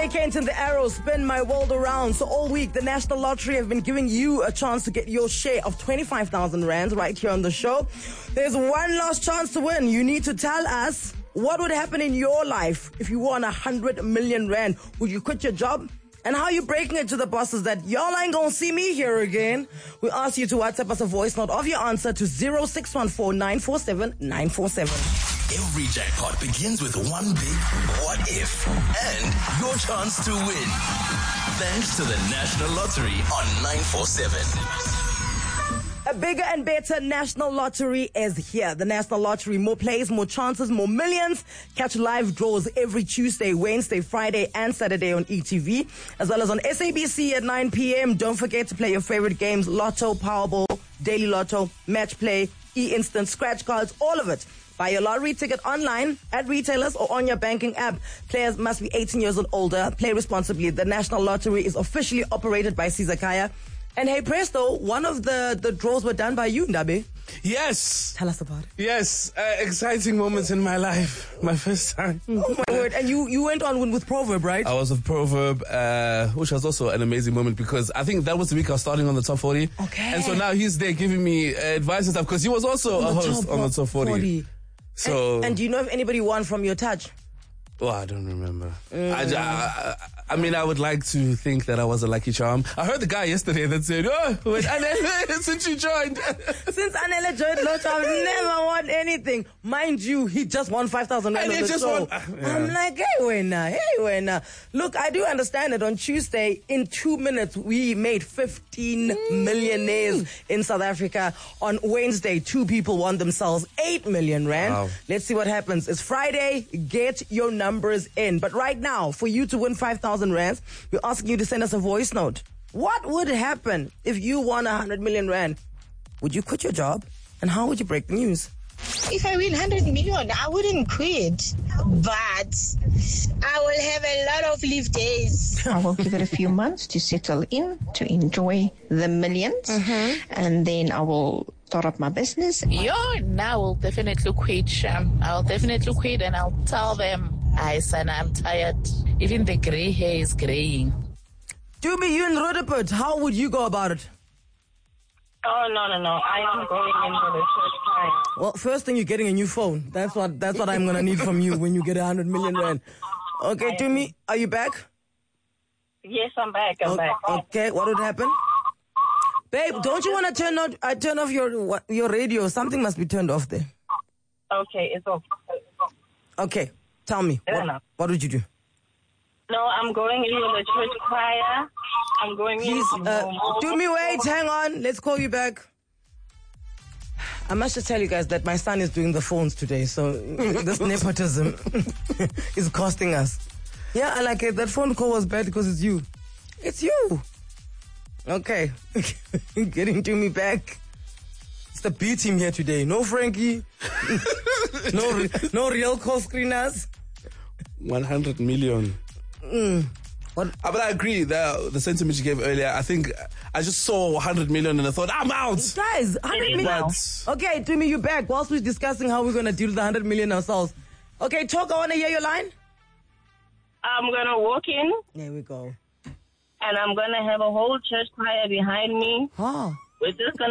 DJ Kent and the Arrows spin my world around. So all week, the National Lottery have been giving you a chance to get your share of 25,000 rands right here on the show. There's one last chance to win. You need to tell us what would happen in your life if you won 100 million rand. Would you quit your job? And how are you breaking it to the bosses that y'all ain't gonna see me here again? We ask you to WhatsApp us a voice note of your answer to 0614 947 947. Every jackpot begins with one big what if and your chance to win. Thanks to the National Lottery on 947. A bigger and better National Lottery is here. The National Lottery, more plays, more chances, more millions. Catch live draws every Tuesday, Wednesday, Friday, and Saturday on ETV, as well as on SABC at 9 p.m. Don't forget to play your favorite games: Lotto, Powerball, Daily Lotto, Match Play, E-Instant, Scratch Cards, all of it. Buy your lottery ticket online, at retailers, or on your banking app. Players must be 18 years and older. Play responsibly. The National Lottery is officially operated by Caesar Khaya. And hey, presto, one of the draws were done by you, Ndabe. Yes. Tell us about it. Yes. Exciting moments in my life. My first time. Oh, my word. And you went on with Proverb, right? I was with Proverb, which was also an amazing moment because I think that was the week I was starting on the top 40. Okay. And so now he's there giving me advice and stuff because he was also a host on the top 40. So. And do you know if anybody won from your touch? Oh, I don't remember. I mean, I would like to think that I was a lucky charm. I heard the guy yesterday that said, "Oh, wait, Anele, since you joined." Since Anele joined Lotto, I've never won anything. Mind you, he just won 5,000 rand on the show. I'm like, hey, winner. Look, I do understand it. On Tuesday, in 2 minutes, we made 15 millionaires in South Africa. On Wednesday, 2 people won themselves 8 million rand. Wow. Let's see what happens. It's Friday. Get your numbers in. But right now, for you to win 5,000 rands, we're asking you to send us a voice note. What would happen if you won 100 million rand? Would you quit your job? And how would you break the news? If I win 100 million, I wouldn't quit, but I will have a lot of leave days. I will give it a few months to settle in, to enjoy the millions, and then I will start up my business. I will definitely quit, Sham. I'll definitely quit, and I'll tell them, son, I'm tired. Even the gray hair is graying. Dumi, you in Rudaput, how would you go about it? Oh, no. I am going into the church choir. Well, first thing, you're getting a new phone. That's what I'm going to need from you when you get 100 million rand. Okay, Dumi, are you back? Yes, I'm back. I'm back. Okay, what would happen? Babe, don't you want to turn off your radio? Something must be turned off there. Okay, it's off. Okay, tell me. What would you do? No, I'm going into the church choir. I'm going do me wait, hang on. Let's call you back. I must just tell you guys that my son is doing the phones today, so this nepotism is costing us. Yeah, I like it. That phone call was bad because it's you. It's you. Okay. Getting to me back. It's the B team here today. No Frankie. no real call screeners. 100 million. What? But I agree, the sentiment you gave earlier, I think I just saw 100 million and I thought, I'm out. Guys, 100 million. Okay, Dumi, you back. Whilst we're discussing how we're going to deal with the 100 million ourselves. Okay, talk, I want to hear your line. I'm going to walk in. There we go. And I'm going to have a whole church choir behind me. Huh. We're just going